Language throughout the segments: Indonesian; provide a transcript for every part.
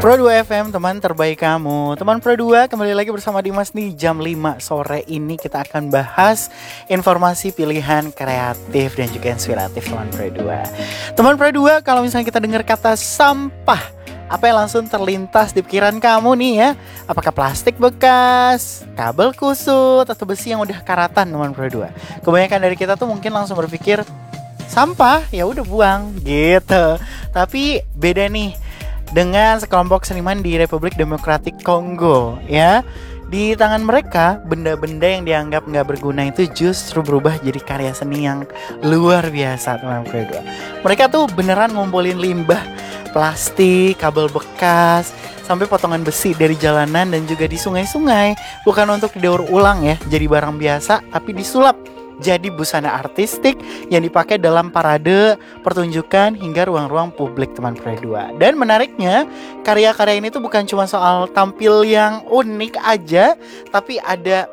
Pro 2 FM, teman terbaik kamu. Teman Pro 2, kembali lagi bersama Dimas nih. Jam 5 sore ini kita akan bahas informasi pilihan kreatif dan juga inspiratif teman Pro 2. Teman Pro 2, kalau misalnya kita dengar kata sampah, apa yang langsung terlintas di pikiran kamu nih ya? Apakah plastik bekas, kabel kusut, atau besi yang udah karatan teman Pro 2? Kebanyakan dari kita tuh mungkin langsung berpikir sampah, ya udah buang gitu. Tapi beda nih dengan sekelompok seniman di Republik Demokratik Kongo ya. Di tangan mereka, benda-benda yang dianggap nggak berguna itu justru berubah jadi karya seni yang luar biasa teman kedua. Mereka tuh beneran ngumpulin limbah plastik, kabel bekas, sampai potongan besi dari jalanan dan juga di sungai-sungai. Bukan untuk didaur ulang ya, jadi barang biasa, tapi disulap jadi busana artistik yang dipakai dalam parade, pertunjukan, hingga ruang-ruang publik teman Pro 2. Dan menariknya, karya-karya ini tuh bukan cuma soal tampil yang unik aja, tapi ada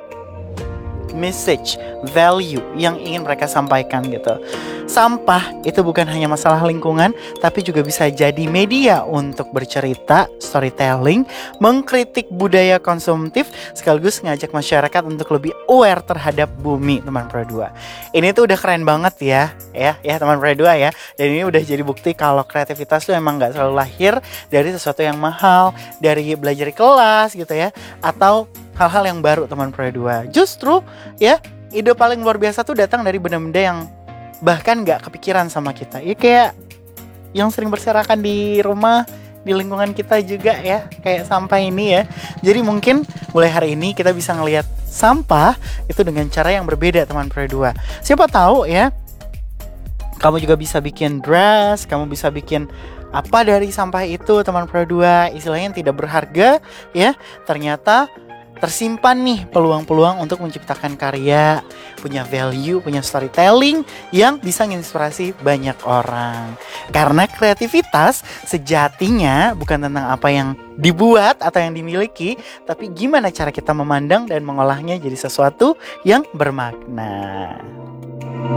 message, value yang ingin mereka sampaikan gitu. Sampah itu bukan hanya masalah lingkungan, tapi juga bisa jadi media untuk bercerita, storytelling, mengkritik budaya konsumtif, sekaligus ngajak masyarakat untuk lebih aware terhadap bumi teman Pro 2. Ini tuh udah keren banget ya teman Pro 2 ya. Dan ini udah jadi bukti kalau kreativitas tuh emang gak selalu lahir dari sesuatu yang mahal, dari belajar di kelas gitu ya, atau hal-hal yang baru teman Pro 2. Justru ya, ide paling luar biasa tuh datang dari benda-benda yang bahkan gak kepikiran sama kita. Ya kayak yang sering berserakan di rumah, di lingkungan kita juga ya, kayak sampah ini ya. Jadi mungkin mulai hari ini kita bisa ngelihat sampah itu dengan cara yang berbeda teman Pro 2. Siapa tahu ya, kamu juga bisa bikin dress, kamu bisa bikin apa dari sampah itu teman Pro 2. Istilahnya yang tidak berharga ya, ternyata tersimpan nih peluang-peluang untuk menciptakan karya, punya value, punya storytelling yang bisa menginspirasi banyak orang. Karena kreativitas sejatinya bukan tentang apa yang dibuat atau yang dimiliki, tapi gimana cara kita memandang dan mengolahnya jadi sesuatu yang bermakna.